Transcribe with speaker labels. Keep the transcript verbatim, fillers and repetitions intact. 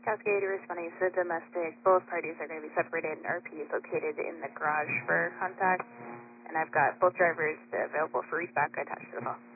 Speaker 1: Cascade responding to the domestic. Both parties are going to be separated and R P is located in the garage for contact. And I've got both drivers available for reach back attached to the call.